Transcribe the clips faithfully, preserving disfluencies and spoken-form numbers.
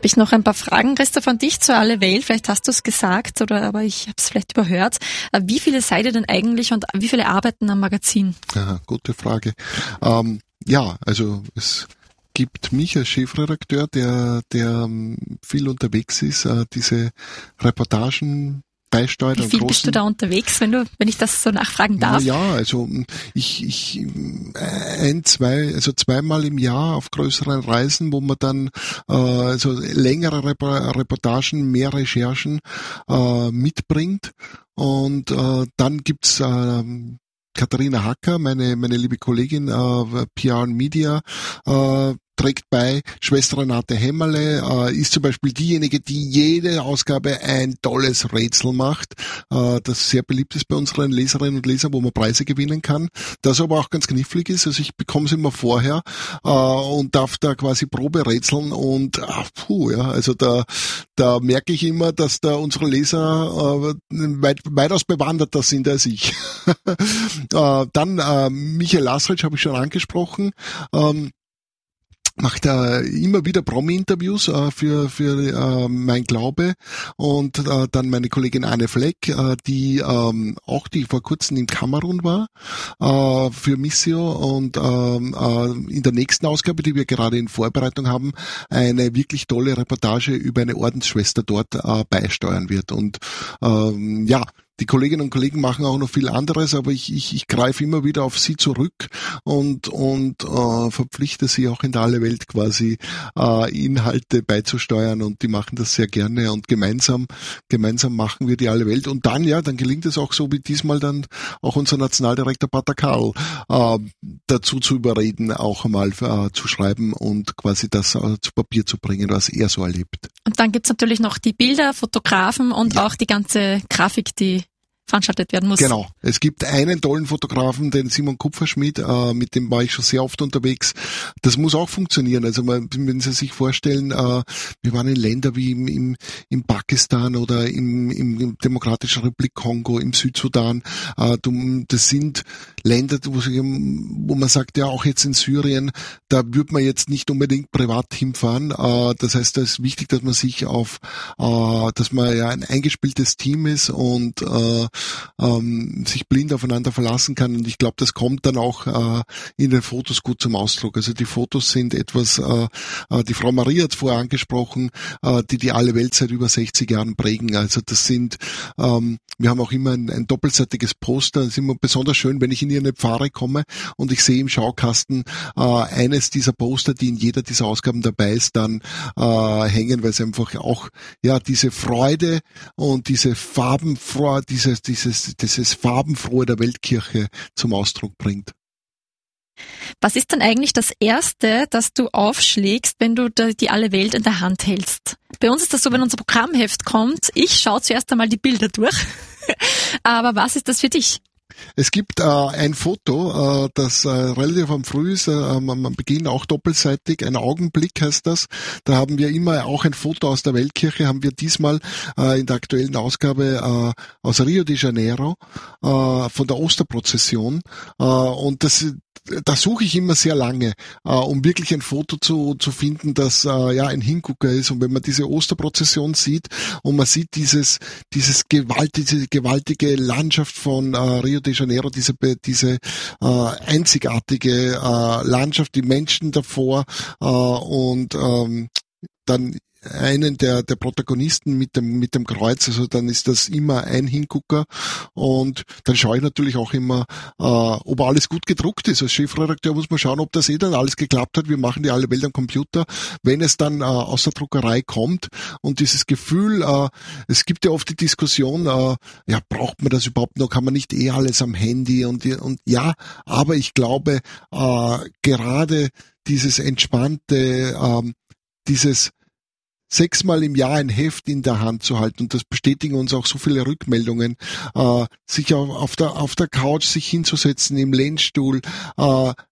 habe ich noch ein paar Fragen, Christoph, an dich zur Alle Welt. Vielleicht hast du es gesagt, oder aber ich habe es vielleicht überhört. Wie viele seid ihr denn eigentlich und wie viele arbeiten am Magazin? Ja, gute Frage. Ähm, ja, also es gibt mich als Chefredakteur, der der viel unterwegs ist, äh, diese Reportagen beisteuert. Wie viel bist du da unterwegs, wenn du, wenn ich das so nachfragen darf? Na ja, also ich ich ein, zwei, also zweimal im Jahr auf größeren Reisen, wo man dann äh, also längere Reportagen, mehr Recherchen äh, mitbringt, und äh, dann gibt's äh, Katharina Hacker, meine meine liebe Kollegin, äh, P R und Media, äh, trägt bei. Schwester Renate Hämmerle äh, ist zum Beispiel diejenige, die jede Ausgabe ein tolles Rätsel macht, äh, das sehr beliebt ist bei unseren Leserinnen und Lesern, wo man Preise gewinnen kann, das aber auch ganz knifflig ist. Also ich bekomme es immer vorher äh, und darf da quasi Probe rätseln, und ach, puh, ja, also da da merke ich immer, dass da unsere Leser äh, weit, weitaus bewanderter sind als ich. äh, dann äh, Michael Lasritsch habe ich schon angesprochen. Ähm, macht er immer wieder Promi-Interviews äh, für für äh, Mein Glaube, und äh, dann meine Kollegin Anne Fleck, äh, die ähm, auch die vor kurzem in Kamerun war äh, für Missio, und ähm, äh, in der nächsten Ausgabe, die wir gerade in Vorbereitung haben, eine wirklich tolle Reportage über eine Ordensschwester dort äh, beisteuern wird. Und ähm, ja, die Kolleginnen und Kollegen machen auch noch viel anderes, aber ich, ich, ich greife immer wieder auf sie zurück und und äh, verpflichte sie auch in der Alle Welt quasi äh, Inhalte beizusteuern, und die machen das sehr gerne, und gemeinsam gemeinsam machen wir die Alle Welt, und dann ja, dann gelingt es auch so wie diesmal dann auch unser Nationaldirektor Pater Karl äh, dazu zu überreden, auch einmal äh, zu schreiben und quasi das äh, zu Papier zu bringen, was er so erlebt. Und dann gibt's natürlich noch die Bilder, Fotografen und ja. auch die ganze Grafik, die veranstaltet werden muss. Genau. Es gibt einen tollen Fotografen, den Simon Kupferschmidt, äh, mit dem war ich schon sehr oft unterwegs. Das muss auch funktionieren. Also man, wenn Sie sich vorstellen, äh, wir waren in Ländern wie im, im, im Pakistan oder im, im Demokratischen Republik Kongo, im Südsudan. Äh, das sind Länder, wo, wo man sagt, ja, auch jetzt in Syrien, da würde man jetzt nicht unbedingt privat hinfahren. Äh, das heißt, da ist wichtig, dass man sich auf, äh, dass man ja ein eingespieltes Team ist und äh, ähm, sich blind aufeinander verlassen kann, und ich glaube, das kommt dann auch äh, in den Fotos gut zum Ausdruck. Also die Fotos sind etwas, äh, äh, die Frau Maria hat es vorher angesprochen, äh, die die Alle Welt seit über sechzig Jahren prägen. Also das sind, ähm, wir haben auch immer ein, ein doppelseitiges Poster. Das ist immer besonders schön, wenn ich in eine Pfarre komme und ich sehe im Schaukasten äh, eines dieser Poster, die in jeder dieser Ausgaben dabei ist, dann äh, hängen, weil es einfach auch ja diese Freude und diese Farbenfreude, diese dieses, dieses Farbenfrohe der Weltkirche zum Ausdruck bringt. Was ist denn eigentlich das Erste, das du aufschlägst, wenn du die Alle Welt in der Hand hältst? Bei uns ist das so, wenn unser Programmheft kommt, ich schaue zuerst einmal die Bilder durch. Aber was ist das für dich? Es gibt äh, ein Foto, äh, das äh, relativ am Früh ist, äh, am Beginn auch doppelseitig, ein Augenblick heißt das. Da haben wir immer auch ein Foto aus der Weltkirche, haben wir diesmal äh, in der aktuellen Ausgabe äh, aus Rio de Janeiro, äh, von der Osterprozession. Äh, und das da suche ich immer sehr lange, äh, um wirklich ein Foto zu zu finden, das äh, ja ein Hingucker ist. Und wenn man diese Osterprozession sieht und man sieht dieses dieses gewaltige, diese gewaltige Landschaft von äh, Rio de Janeiro, diese diese äh, einzigartige äh, Landschaft, die Menschen davor äh, und ähm, dann einen der der Protagonisten mit dem mit dem Kreuz, also dann ist das immer ein Hingucker, und dann schaue ich natürlich auch immer, äh, ob alles gut gedruckt ist. Als Chefredakteur muss man schauen, ob das eh dann alles geklappt hat. Wir machen die Alle Welt am Computer. Wenn es dann äh, aus der Druckerei kommt und dieses Gefühl, äh, es gibt ja oft die Diskussion, äh, ja, braucht man das überhaupt noch, kann man nicht eh alles am Handy, und und ja, aber ich glaube, äh, gerade dieses entspannte, äh, dieses sechsmal im Jahr ein Heft in der Hand zu halten, und das bestätigen uns auch so viele Rückmeldungen, äh, sich auf, auf der auf der Couch sich hinzusetzen, im Lehnstuhl, äh,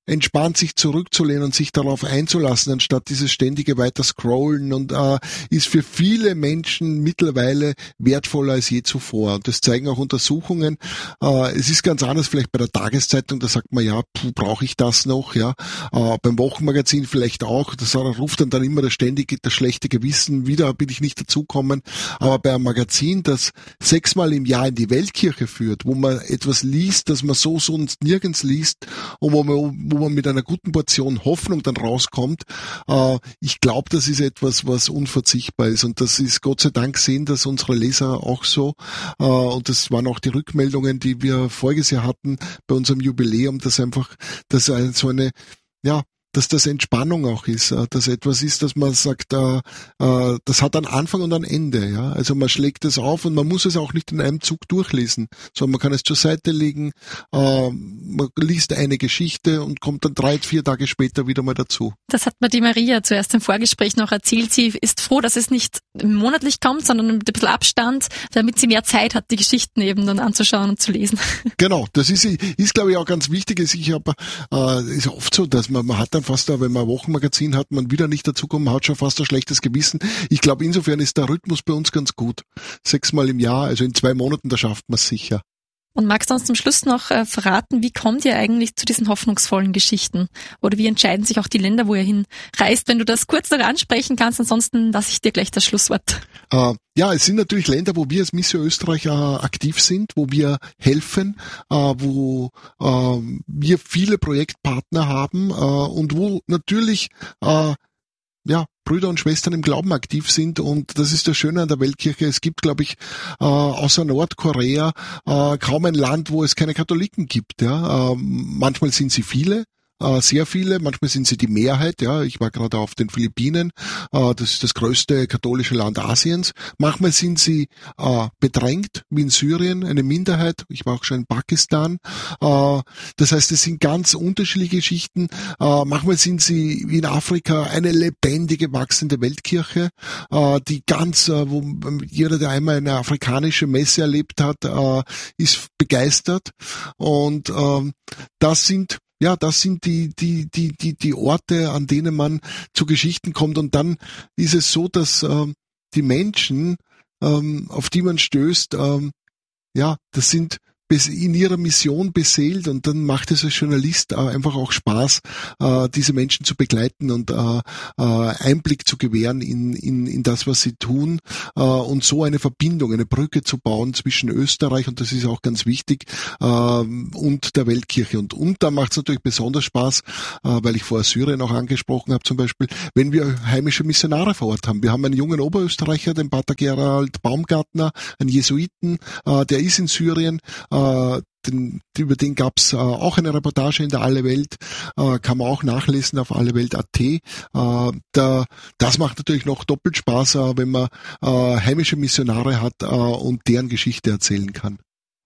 entspannt sich zurückzulehnen und sich darauf einzulassen, anstatt dieses ständige weiter scrollen und äh, ist für viele Menschen mittlerweile wertvoller als je zuvor. Und das zeigen auch Untersuchungen. Äh, es ist ganz anders vielleicht bei der Tageszeitung, da sagt man, ja, brauche ich das noch? Ja, äh, beim Wochenmagazin vielleicht auch. Das ruft dann dann immer das ständige, das schlechte Gewissen, wieder bin ich nicht dazukommen. Aber bei einem Magazin, das sechsmal im Jahr in die Weltkirche führt, wo man etwas liest, das man so sonst nirgends liest und wo man wo man mit einer guten Portion Hoffnung dann rauskommt. Äh, ich glaube, das ist etwas, was unverzichtbar ist und das ist Gott sei Dank sehen das unsere Leser auch so äh, und das waren auch die Rückmeldungen, die wir voriges Jahr hatten bei unserem Jubiläum, dass einfach, dass so eine, ja, dass das Entspannung auch ist, dass etwas ist, dass man sagt, äh, äh, das hat einen Anfang und ein Ende, ja. Also man schlägt es auf und man muss es auch nicht in einem Zug durchlesen, sondern man kann es zur Seite legen, äh, man liest eine Geschichte und kommt dann drei, vier Tage später wieder mal dazu. Das hat mir die Maria zuerst im Vorgespräch noch erzählt. Sie ist froh, dass es nicht monatlich kommt, sondern mit ein bisschen Abstand, damit sie mehr Zeit hat, die Geschichten eben dann anzuschauen und zu lesen. Genau, das ist, ist glaube ich auch ganz wichtig. Ich habe, äh, ist oft so, dass man, man hat dann fast, wenn man ein Wochenmagazin hat, man wieder nicht dazukommt, man hat schon fast ein schlechtes Gewissen. Ich glaube, insofern ist der Rhythmus bei uns ganz gut. Sechsmal im Jahr, also in zwei Monaten, da schafft man es sicher. Und magst du uns zum Schluss noch äh, verraten, wie kommt ihr eigentlich zu diesen hoffnungsvollen Geschichten? Oder wie entscheiden sich auch die Länder, wo ihr hinreist? Wenn du das kurz noch ansprechen kannst, ansonsten lasse ich dir gleich das Schlusswort. Äh, ja, es sind natürlich Länder, wo wir als Mission Österreich äh, aktiv sind, wo wir helfen, äh, wo äh, wir viele Projektpartner haben äh, und wo natürlich äh, ja, Brüder und Schwestern im Glauben aktiv sind und das ist das Schöne an der Weltkirche. Es gibt, glaube ich, äh, außer Nordkorea äh, kaum ein Land, wo es keine Katholiken gibt. Ja, äh, manchmal sind sie viele. Äh, sehr viele, manchmal sind sie die Mehrheit, ja, ich war gerade auf den Philippinen, äh, das ist das größte katholische Land Asiens, manchmal sind sie äh, bedrängt, wie in Syrien, eine Minderheit, ich war auch schon in Pakistan, äh, das heißt, es sind ganz unterschiedliche Geschichten, äh, manchmal sind sie wie in Afrika eine lebendige, wachsende Weltkirche, äh, die ganz, äh, wo jeder, der einmal eine afrikanische Messe erlebt hat, äh, ist begeistert und äh, das sind Ja, das sind die, die, die, die, die Orte, an denen man zu Geschichten kommt. Und dann ist es so, dass ähm, die Menschen, ähm, auf die man stößt, ähm, ja, das sind in ihrer Mission beseelt und dann macht es als Journalist äh, einfach auch Spaß, äh, diese Menschen zu begleiten und äh, äh, Einblick zu gewähren in, in, in das, was sie tun äh, und so eine Verbindung, eine Brücke zu bauen zwischen Österreich, und das ist auch ganz wichtig, äh, und der Weltkirche. Und, und da macht es natürlich besonders Spaß, äh, weil ich vorher Syrien auch angesprochen habe zum Beispiel, wenn wir heimische Missionare vor Ort haben. Wir haben einen jungen Oberösterreicher, den Pater Gerald Baumgartner, einen Jesuiten, äh, der ist in Syrien, äh, Den, über den gab es äh, auch eine Reportage in der Alle Welt, äh, kann man auch nachlesen auf allewelt punkt at. Äh, da, das macht natürlich noch doppelt Spaß, äh, wenn man äh, heimische Missionare hat äh, und deren Geschichte erzählen kann.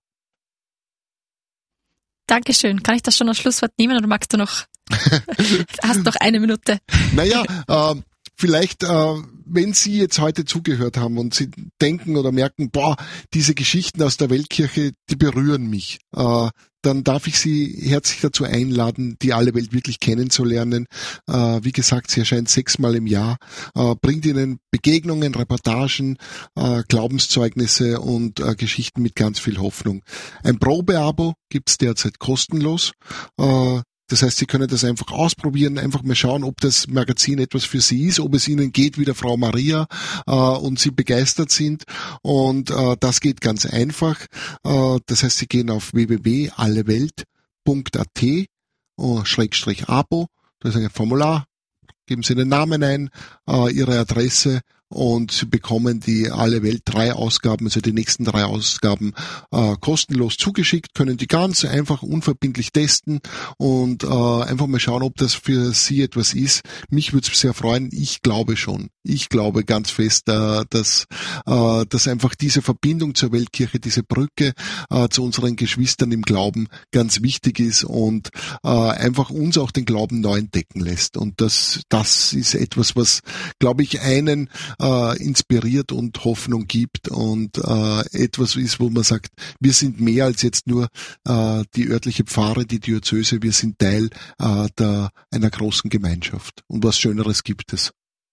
Dankeschön. Kann ich das schon als Schlusswort nehmen oder magst du noch? Hast noch eine Minute. Naja, äh, vielleicht, äh, wenn Sie jetzt heute zugehört haben und Sie denken oder merken, boah, diese Geschichten aus der Weltkirche, die berühren mich, äh, dann darf ich Sie herzlich dazu einladen, die Alle Welt wirklich kennenzulernen. Äh, wie gesagt, sie erscheint sechsmal im Jahr, äh, bringt Ihnen Begegnungen, Reportagen, äh, Glaubenszeugnisse und äh, Geschichten mit ganz viel Hoffnung. Ein Probeabo gibt's derzeit kostenlos. Äh, Das heißt, Sie können das einfach ausprobieren, einfach mal schauen, ob das Magazin etwas für Sie ist, ob es Ihnen geht wie der Frau Maria äh, und Sie begeistert sind. Und äh, das geht ganz einfach. Äh, das heißt, Sie gehen auf w w w punkt allewelt punkt at äh, Schrägstrich Abo. Da ist ein Formular. Geben Sie den Namen ein, äh, Ihre Adresse und Sie bekommen die Alle Welt drei Ausgaben, also die nächsten drei Ausgaben äh, kostenlos zugeschickt, können die ganz einfach unverbindlich testen und äh, einfach mal schauen, ob das für Sie etwas ist. Mich würde es sehr freuen. Ich glaube schon. Ich glaube ganz fest, äh, dass, äh, dass einfach diese Verbindung zur Weltkirche, diese Brücke äh, zu unseren Geschwistern im Glauben ganz wichtig ist und äh, einfach uns auch den Glauben neu entdecken lässt. Und das, das ist etwas, was, glaube ich, einen äh, inspiriert und Hoffnung gibt und äh, etwas ist, wo man sagt, wir sind mehr als jetzt nur äh, die örtliche Pfarre, die Diözese, wir sind Teil äh, der, einer großen Gemeinschaft. Und was Schöneres gibt es.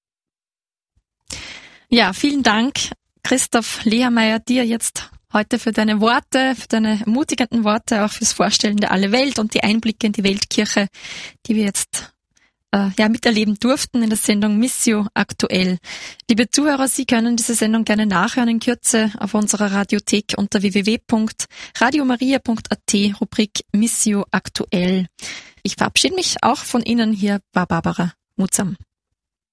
Ja, vielen Dank, Christoph Lehermeier, dir jetzt heute für deine Worte, für deine ermutigenden Worte, auch fürs Vorstellen der Alle Welt und die Einblicke in die Weltkirche, die wir jetzt äh, ja miterleben durften in der Sendung Missio aktuell. Liebe Zuhörer, Sie können diese Sendung gerne nachhören in Kürze auf unserer Radiothek unter w w w punkt radio maria punkt a t, Rubrik Missio aktuell. Ich verabschiede mich auch von Ihnen. Hier war Barbara Mutzam.